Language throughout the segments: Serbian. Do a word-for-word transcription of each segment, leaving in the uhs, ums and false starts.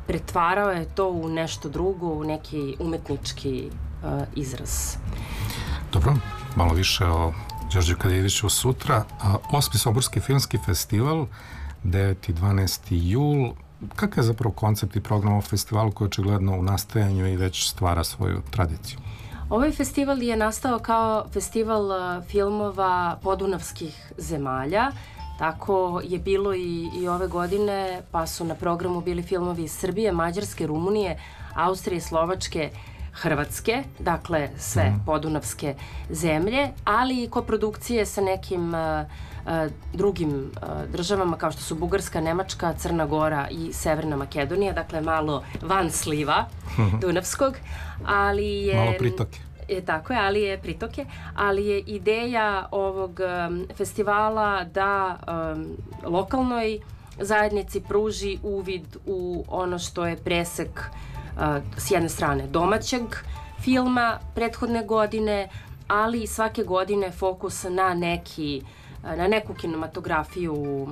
pretvarao je to u nešto drugo, u neki umetnički uh, izraz. Dobro, malo više o Đorđu Kadijeviću sutra. Osmi Somborski filmski festival, deveti i dvanaesti jul. Kakav je zapravo koncept i program ovog festivalu koji je očigledno u nastajanju i već stvara svoju tradiciju? Ovaj festival je nastao kao festival filmova podunavskih zemalja. Tako je bilo i, i ove godine, pa su na programu bili filmovi iz Srbije, Mađarske, Rumunije, Austrije, Slovačke, Hrvatske, dakle sve mm. podunavske zemlje, ali i koprodukcije sa nekim uh, uh, drugim uh, državama kao što su Bugarska, Nemačka, Crna Gora i Severna Makedonija, dakle malo van sliva mm-hmm. Dunavskog, ali je... Malo pritoke. Je, tako je, ali je pritoke, ali je ideja ovog um, festivala da um, lokalnoj zajednici pruži uvid u ono što je presek uh, s jedne strane domaćeg filma prethodne godine, ali svake godine fokus na neki na neku kinematografiju uh,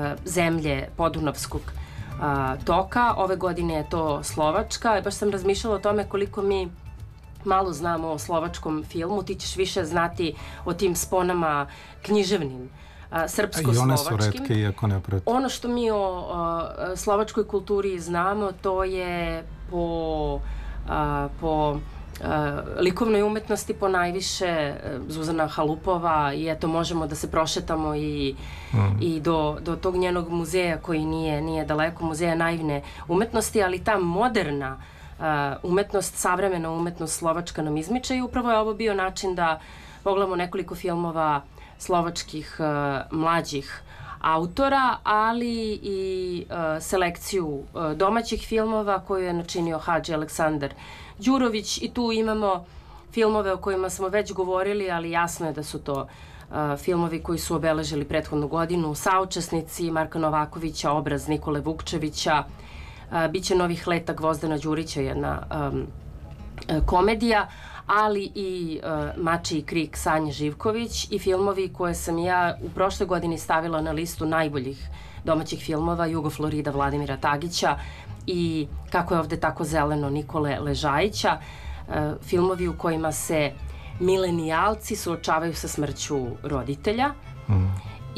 zemlje podunavskog uh, toka. Ove godine je to Slovačka. Baš sam razmišljala o tome koliko mi malo znamo o slovačkom filmu, ti ćeš više znati o tim sponama književnim, a, srpsko-slovačkim. I one su retke, iako ne pred... Ono što mi o a, slovačkoj kulturi znamo, to je po, a, po a, likovnoj umetnosti po najviše Zuzana Halupova i eto možemo da se prošetamo i, mm. i do, do tog njenog muzeja koji nije, nije daleko, muzeja naivne umetnosti, ali ta moderna Uh, umetnost, savremena umetnost slovačka nam izmiče i upravo je ovo bio način da pogledamo nekoliko filmova slovačkih uh, mlađih autora, ali i uh, selekciju uh, domaćih filmova koju je načinio Hadži Aleksandar Đurović i tu imamo filmove o kojima smo već govorili, ali jasno je da su to uh, filmovi koji su obeležili prethodnu godinu, Saučesnici Marka Novakovića, Obraz Nikole Vukčevića, Uh, biće Novih leta Gvozdana Đurića, jedna um, komedija, ali i uh, Mači i krik Sanje Živković i filmovi koje sam ja u prošle godini stavila na listu najboljih domaćih filmova, Jugo Florida Vladimira Tagića i Kako je ovde tako zeleno Nikole Ležajića, uh, filmovi u kojima se milenijalci suočavaju sa smrću roditelja. Mm.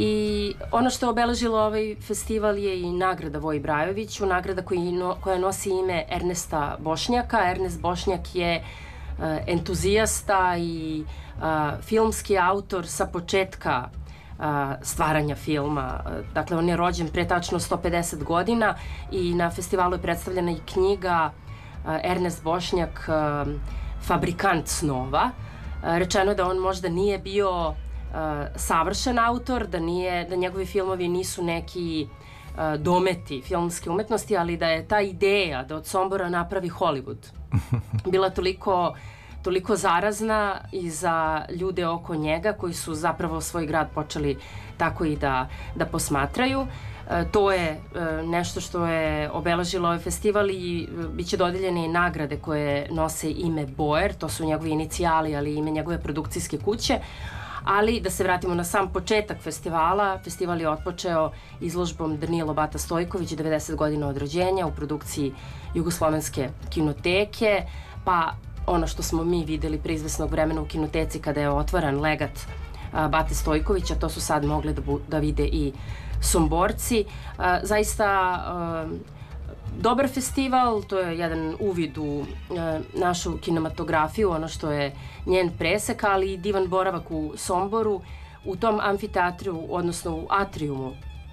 I ono što je obeležilo ovaj festival je i nagrada Voji Brajoviću, nagrada koji no, koja nosi ime Ernesta Bošnjaka. Ernest Bošnjak je uh, entuzijasta i uh, filmski autor sa početka uh, stvaranja filma. Uh, dakle, on je rođen pre tačno sto pedeset godina i na festivalu je predstavljena i knjiga uh, Ernest Bošnjak, uh, Fabrikant snova. Uh, rečeno je da on možda nije bio Uh, savršen autor, da nije, da njegovi filmovi nisu neki uh, dometi filmske umetnosti, ali da je ta ideja da od Sombora napravi Hollywood bila toliko, toliko zarazna i za ljude oko njega koji su zapravo svoj grad počeli tako i da, da posmatraju. Uh, to je uh, nešto što je obeležilo ovaj festival i uh, bit će dodeljene i nagrade koje nose ime Boer, to su njegovi inicijali, ali ime njegove produkcijske kuće. Ali da se vratimo na sam početak festivala. Festival je otpočeo izložbom Danilo Bata Stojković, devedeset godina od rođenja u produkciji Jugoslovenske kinoteke, pa ono što smo mi videli pre izvesnog vremena u kinoteci kada je otvoran legat a, Bate Stojkovića, to su sad mogli da, bu, da vide i Somborci. A, zaista a, dobar festival, to je jedan uvid u e, našu kinematografiju, ono što je njen presek, ali i divan boravak u Somboru, u tom amfiteatru, odnosno u atrijumu,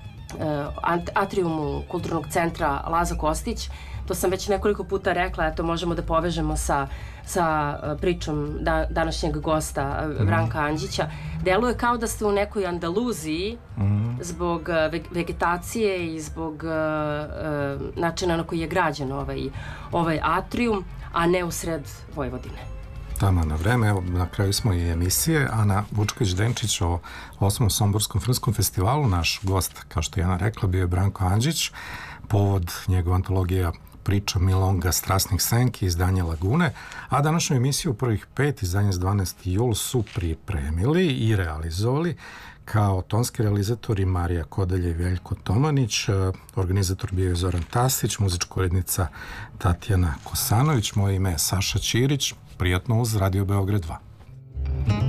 e, atrijumu kulturnog centra Laza Kostić. To sam već nekoliko puta rekla, eto možemo da povežemo sa, sa pričom da, današnjeg gosta Branka Andžića. Deluje kao da ste u nekoj Andaluziji mm. zbog ve vegetacije i zbog uh, načina na koji je građen ovaj, ovaj atrijum, a ne u sred Vojvodine. Tamo na vreme, evo na kraju smo i emisije. Ana Vučković-Denčić o osmom Somborskom filmskom festivalu. Naš gost, kao što je Ana rekla, bio je Branko Andžić. Povod njegova antologija Priča Milonga strasnih senki, izdanje Lagune, a današnju emisiju prvih pet, izdanje s dvanaesti jul, su pripremili i realizovali kao tonski realizatori Marija Kodelje i Veljko Tomanić, organizator bio je Zoran Tasić, muzička urednica Tatjana Kosanović, moje ime je Saša Ćirić, prijatno uz Radio Beograd dva.